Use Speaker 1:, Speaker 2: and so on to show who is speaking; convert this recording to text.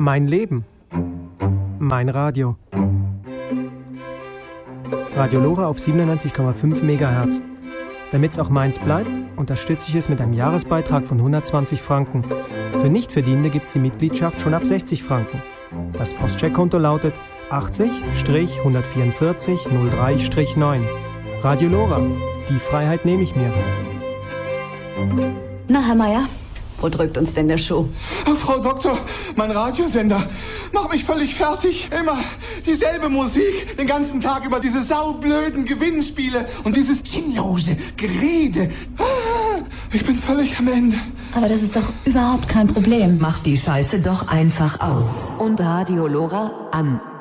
Speaker 1: Mein Leben. Mein Radio. Radio Lora auf 97,5 MHz. Damit's auch meins bleibt, unterstütze ich es mit einem Jahresbeitrag von 120 Franken. Für Nichtverdienende gibt's die Mitgliedschaft schon ab 60 Franken. Das Postcheckkonto lautet 80-144-03-9. Radio Lora. Die Freiheit nehme ich mir.
Speaker 2: Na, Herr Meier, wo drückt uns denn der Schuh?
Speaker 3: Oh, Frau Doktor, mein Radiosender macht mich völlig fertig. Immer dieselbe Musik, den ganzen Tag über diese saublöden Gewinnspiele und dieses sinnlose Gerede. Ich bin völlig am Ende.
Speaker 2: Aber das ist doch überhaupt kein Problem.
Speaker 4: Mach die Scheiße doch einfach aus.
Speaker 2: Und Radio Lora an.